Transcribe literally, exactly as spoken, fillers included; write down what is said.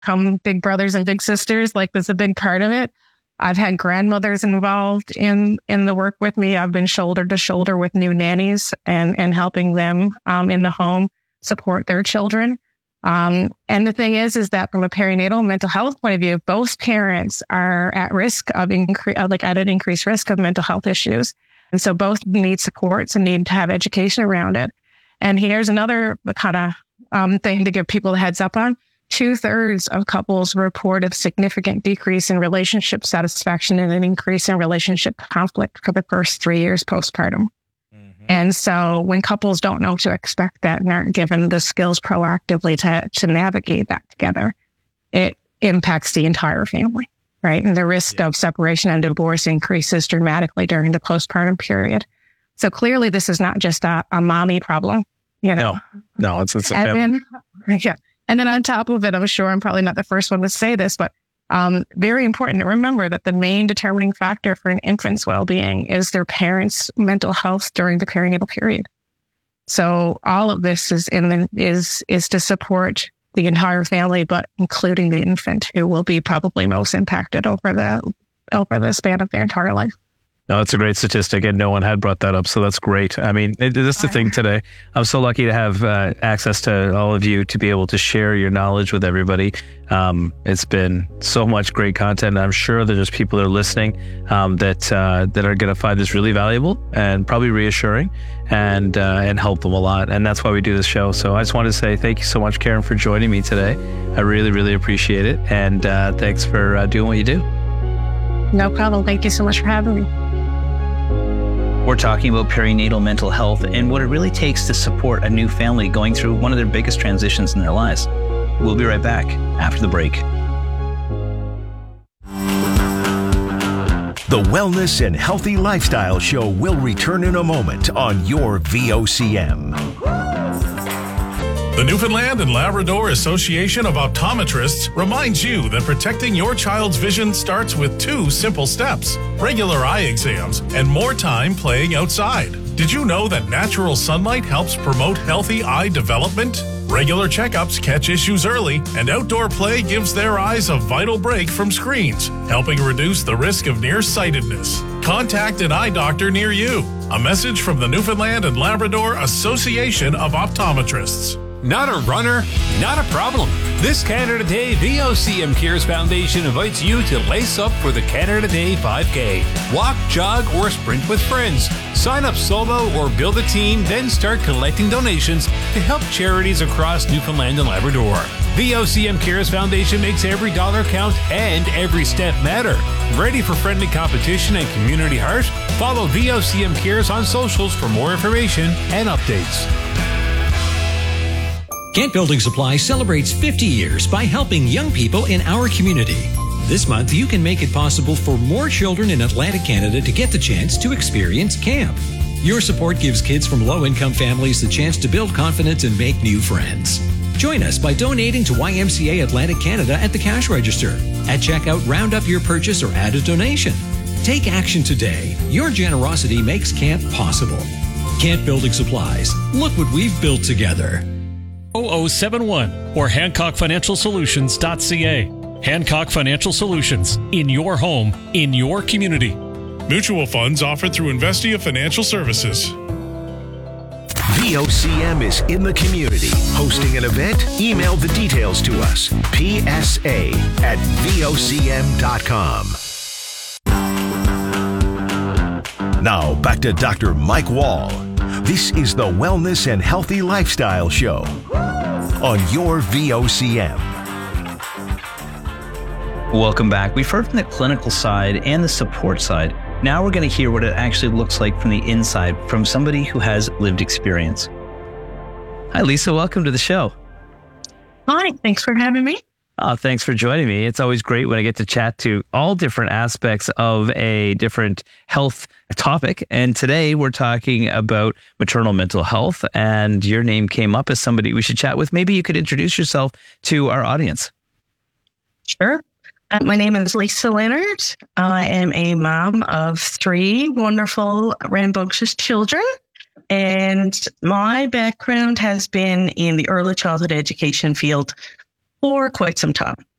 become big brothers and big sisters. Like, that's a big part of it. I've had grandmothers involved in, in the work with me. I've been shoulder to shoulder with new nannies and, and helping them um, in the home support their children. Um, and the thing is, is that from a perinatal mental health point of view, both parents are at risk of incre- uh, like at an increased risk of mental health issues. And so both need supports and need to have education around it. And here's another kind of um, thing to give people a heads up on. Two thirds of couples report a significant decrease in relationship satisfaction and an increase in relationship conflict for the first three years postpartum. And so when couples don't know to expect that and aren't given the skills proactively to, to navigate that together, it impacts the entire family, right? And the risk yeah. of separation and divorce increases dramatically during the postpartum period. So clearly this is not just a, a mommy problem, you know? No, no it's, it's a and then, yeah. And then on top of it, I'm sure I'm probably not the first one to say this, but Um, very important to remember that the main determining factor for an infant's well-being is their parents' mental health during the perinatal period. So all of this is in the, is is to support the entire family, but including the infant, who will be probably most impacted over the over the span of their entire life. No, that's a great statistic, and no one had brought that up, so that's great. I mean, it, this is the thing today. I'm so lucky to have uh, access to all of you to be able to share your knowledge with everybody. Um, it's been so much great content. I'm sure that there's people that are listening um, that uh, that are going to find this really valuable and probably reassuring, and uh, and help them a lot. And that's why we do this show. So I just wanted to say thank you so much, Karen, for joining me today. I really, really appreciate it, and uh, thanks for uh, doing what you do. No problem. Thank you so much for having me. We're talking about perinatal mental health and what it really takes to support a new family going through one of their biggest transitions in their lives. We'll be right back after the break. The Wellness and Healthy Lifestyle Show will return in a moment on your V O C M. The Newfoundland and Labrador Association of Optometrists reminds you that protecting your child's vision starts with two simple steps: regular eye exams and more time playing outside. Did you know that natural sunlight helps promote healthy eye development? Regular checkups catch issues early, and outdoor play gives their eyes a vital break from screens, helping reduce the risk of nearsightedness. Contact an eye doctor near you. A message from the Newfoundland and Labrador Association of Optometrists. Not a runner? Not a problem. This Canada Day, V O C M Cares Foundation invites you to lace up for the Canada Day five K. Walk, jog, or sprint with friends. Sign up solo or build a team, then start collecting donations to help charities across Newfoundland and Labrador. V O C M Cares Foundation makes every dollar count and every step matter. Ready for friendly competition and community heart? Follow V O C M Cares on socials for more information and updates. Kent Building Supply celebrates fifty years by helping young people in our community. This month, you can make it possible for more children in Atlantic Canada to get the chance to experience camp. Your support gives kids from low-income families the chance to build confidence and make new friends. Join us by donating to Y M C A Atlantic Canada at the cash register. At checkout, round up your purchase or add a donation. Take action today. Your generosity makes camp possible. Kent Building Supplies. Look what we've built together. oh oh seven one or hancock financial solutions dot c a. Hancock Financial Solutions. In your home, in your community. Mutual funds offered through Investia Financial Services. V O C M is in the community. Hosting an event? Email the details to us. P S A at V O C M dot com. Now back to Doctor Mike Wall. This is the Wellness and Healthy Lifestyle Show on your V O C M. Welcome back. We've heard from the clinical side and the support side. Now we're going to hear what it actually looks like from the inside from somebody who has lived experience. Hi, Lisa. Welcome to the show. Hi. Thanks for having me. Oh, thanks for joining me. It's always great when I get to chat to all different aspects of a different health topic. And today we're talking about maternal mental health, and your name came up as somebody we should chat with. Maybe you could introduce yourself to our audience. Sure. Uh, my name is Lisa Leonard. I am a mom of three wonderful rambunctious children. And my background has been in the early childhood education field. for quite some time.